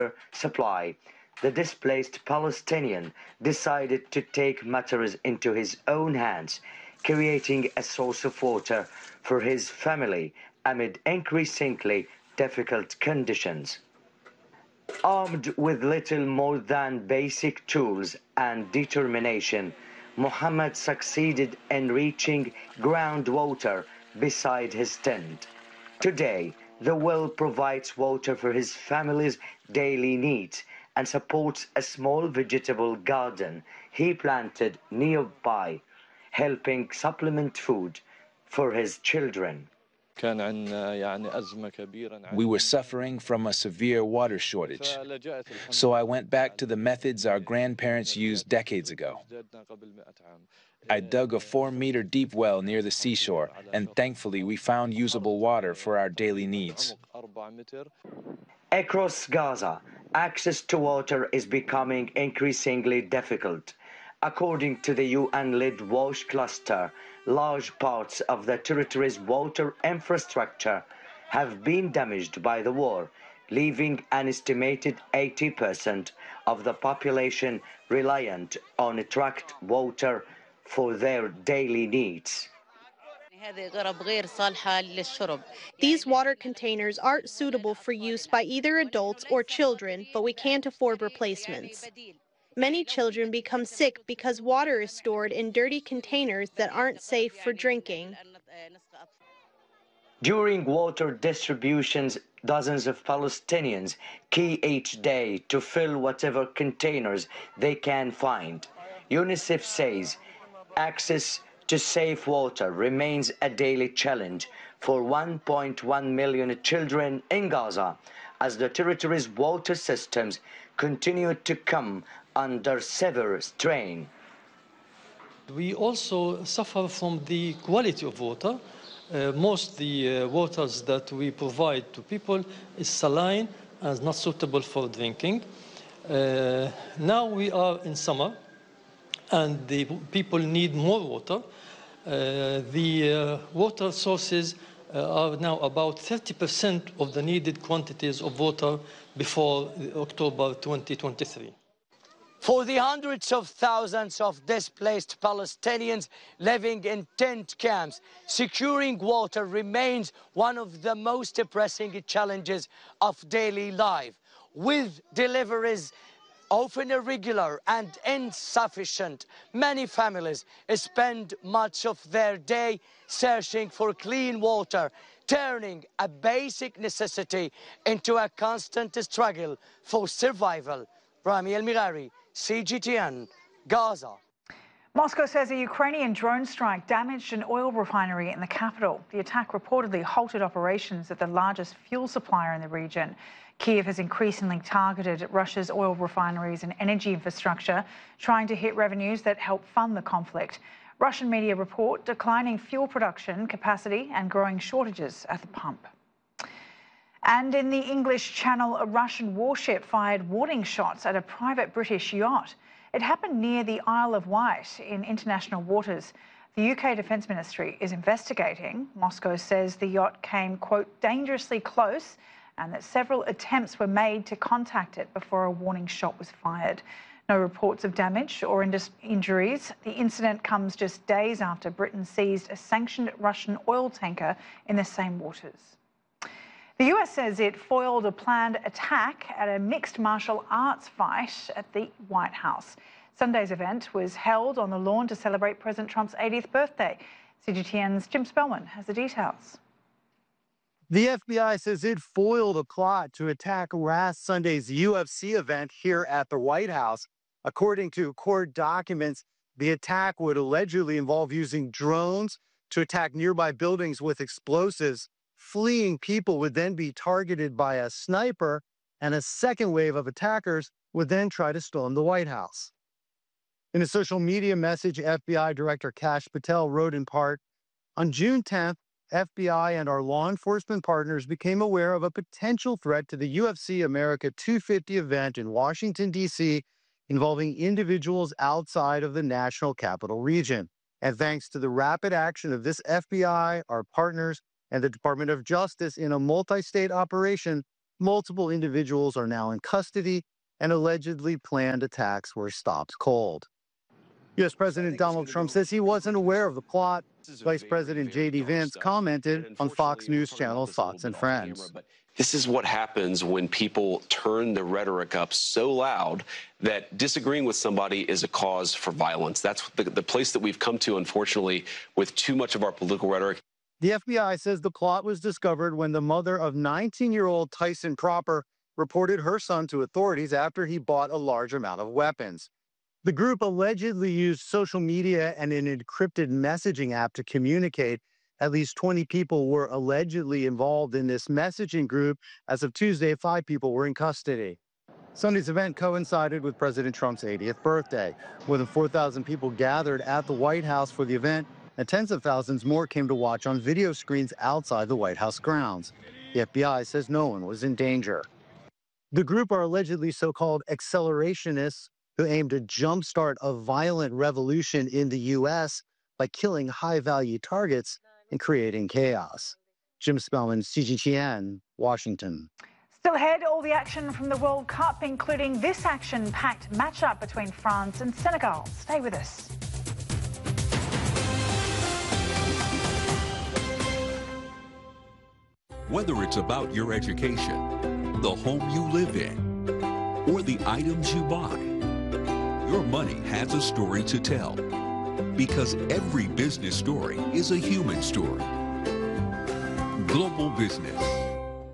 supply, the displaced Palestinian decided to take matters into his own hands, creating a source of water for his family amid increasingly difficult conditions. Armed with little more than basic tools and determination, Muhammad succeeded in reaching groundwater beside his tent. Today, the well provides water for his family's daily needs and supports a small vegetable garden he planted nearby, helping supplement food for his children. We were suffering from a severe water shortage, so I went back to the methods our grandparents used decades ago. I dug a 4-meter deep well near the seashore, and thankfully we found usable water for our daily needs. Across Gaza, access to water is becoming increasingly difficult. According to the UN-led WASH cluster, large parts of the territory's water infrastructure have been damaged by the war, leaving an estimated 80% of the population reliant on tracked water for their daily needs. These water containers aren't suitable for use by either adults or children, but we can't afford replacements. Many children become sick because water is stored in dirty containers that aren't safe for drinking. During water distributions, dozens of Palestinians key each day to fill whatever containers they can find. UNICEF says access to safe water remains a daily challenge for 1.1 million children in Gaza as the territory's water systems continue to come under severe strain. We also suffer from the quality of water. Most the waters that we provide to people is saline and not suitable for drinking. Now we are in summer and the people need more water. The water sources are now about 30% of the needed quantities of water before October 2023. For the hundreds of thousands of displaced Palestinians living in tent camps, securing water remains one of the most pressing challenges of daily life. With deliveries often irregular and insufficient, many families spend much of their day searching for clean water, turning a basic necessity into a constant struggle for survival. Rami El-Mighari, CGTN, Gaza. Moscow says a Ukrainian drone strike damaged an oil refinery in the capital. The attack reportedly halted operations at the largest fuel supplier in the region. Kyiv has increasingly targeted Russia's oil refineries and energy infrastructure, trying to hit revenues that help fund the conflict. Russian media report declining fuel production capacity and growing shortages at the pump. And in the English Channel, a Russian warship fired warning shots at a private British yacht. It happened near the Isle of Wight in international waters. The UK Defence Ministry is investigating. Moscow says the yacht came, quote, dangerously close and that several attempts were made to contact it before a warning shot was fired. No reports of damage or injuries. The incident comes just days after Britain seized a sanctioned Russian oil tanker in the same waters. The US says it foiled a planned attack at a mixed martial arts fight at the White House. Sunday's event was held on the lawn to celebrate President Trump's 80th birthday. CGTN's Jim Spellman has the details. The FBI says it foiled a plot to attack last Sunday's UFC event here at the White House. According to court documents, the attack would allegedly involve using drones to attack nearby buildings with explosives. Fleeing people would then be targeted by a sniper, and a second wave of attackers would then try to storm the White House. In a social media message, FBI Director Kash Patel wrote in part, on June 10th, FBI and our law enforcement partners became aware of a potential threat to the UFC America 250 event in Washington, D.C., involving individuals outside of the national capital region. And thanks to the rapid action of this FBI, our partners, and the Department of Justice in a multi-state operation, Multiple individuals are now in custody, and allegedly planned attacks were stopped cold. U.S. President Donald Trump says he wasn't aware of the plot. Vice President J.D. Vance commented on Fox News Channel Fox and Friends. This is what happens when people turn the rhetoric up so loud that disagreeing with somebody is a cause for violence. That's the place that we've come to, unfortunately, with too much of our political rhetoric. The FBI says the plot was discovered when the mother of 19-year-old Tyson Cropper reported her son to authorities after he bought a large amount of weapons. The group allegedly used social media and an encrypted messaging app to communicate. At least 20 people were allegedly involved in this messaging group. As of Tuesday, 5 people were in custody. Sunday's event coincided with President Trump's 80th birthday. More than 4,000 people gathered at the White House for the event, and tens of thousands more came to watch on video screens outside the White House grounds. The FBI says no one was in danger. The group are allegedly so-called accelerationists who aim to jumpstart a violent revolution in the U.S. by killing high-value targets and creating chaos. Jim Spellman, CGTN, Washington. Still ahead, all the action from the World Cup, including this action-packed matchup between France and Senegal. Stay with us. Whether it's about your education, the home you live in, or the items you buy, your money has a story to tell. Because every business story is a human story. Global Business.